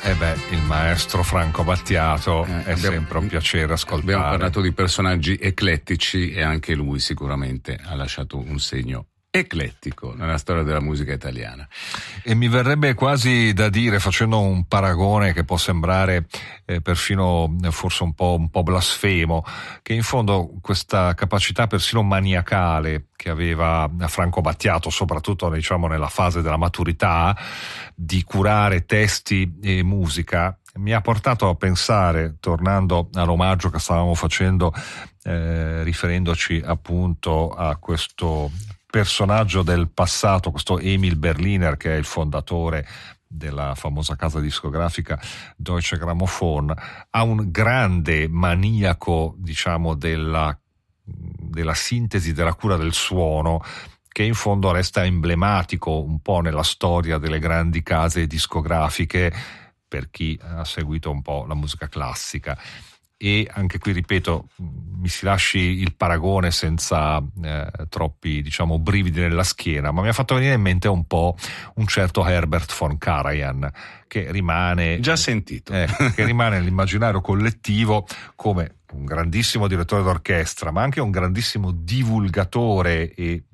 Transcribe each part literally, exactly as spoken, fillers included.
Eh beh, il maestro Franco Battiato eh, è abbiamo, sempre un piacere ascoltare. Abbiamo parlato di personaggi eclettici e anche lui sicuramente ha lasciato un segno eclettico nella storia della musica italiana. E mi verrebbe quasi da dire, facendo un paragone che può sembrare eh, perfino forse un po', un po' blasfemo, che in fondo questa capacità persino maniacale che aveva Franco Battiato, soprattutto diciamo nella fase della maturità, di curare testi e musica, mi ha portato a pensare, tornando all'omaggio che stavamo facendo eh, riferendoci appunto a questo personaggio del passato, questo Emil Berliner, che è il fondatore della famosa casa discografica Deutsche Grammophon, ha un grande maniaco, diciamo, della, della sintesi, della cura del suono, che in fondo resta emblematico un po' nella storia delle grandi case discografiche per chi ha seguito un po' la musica classica. E anche qui, ripeto, mi si lasci il paragone senza eh, troppi, diciamo, brividi nella schiena, ma mi ha fatto venire in mente un po' un certo Herbert von Karajan, che rimane già sentito eh, che rimane nell'immaginario collettivo come un grandissimo direttore d'orchestra, ma anche un grandissimo divulgatore e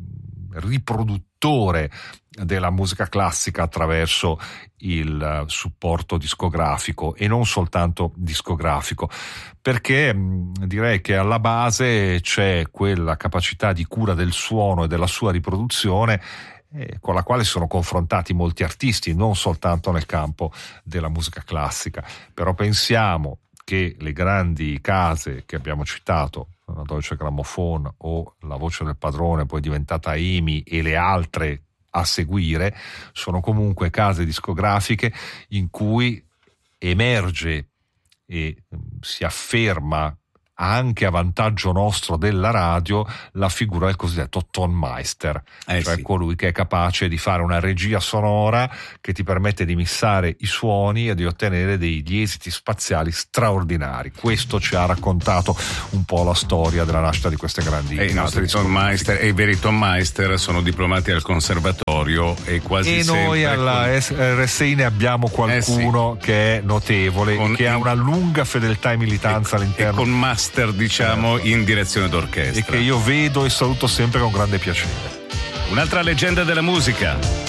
riproduttore della musica classica attraverso il supporto discografico, e non soltanto discografico, perché mh, direi che alla base c'è quella capacità di cura del suono e della sua riproduzione eh, con la quale si sono confrontati molti artisti, non soltanto nel campo della musica classica. Però pensiamo che le grandi case che abbiamo citato, la Deutsche Grammophon o la Voce del Padrone, poi diventata E M I, e le altre a seguire, sono comunque case discografiche in cui emerge e si afferma anche a vantaggio nostro della radio la figura del cosiddetto Tonmeister, eh cioè sì. colui che è capace di fare una regia sonora che ti permette di missare i suoni e di ottenere degli esiti spaziali straordinari. Questo ci ha raccontato un po' la storia della nascita di queste grandi e i nostri Tonmeister e i veri Tonmeister sono diplomati al conservatorio e quasi e sempre noi alla con... R S I ne abbiamo qualcuno eh sì. che è notevole, con... che ha una lunga fedeltà e militanza e, all'interno e con master diciamo in direzione d'orchestra, e che io vedo e saluto sempre con grande piacere. Un'altra leggenda della musica,